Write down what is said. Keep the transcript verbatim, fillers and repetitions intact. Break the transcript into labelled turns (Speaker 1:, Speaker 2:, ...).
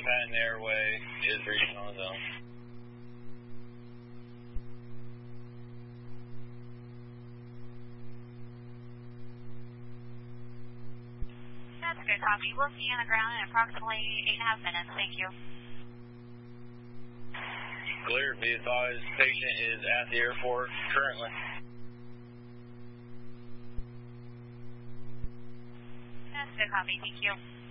Speaker 1: Pat in the airway is reaching on his own.
Speaker 2: That's a good copy. We'll see you on the ground in approximately eight and a half minutes. Thank you.
Speaker 1: Clear. Be advised, patient is at the airport currently.
Speaker 2: That's a good copy. Thank you.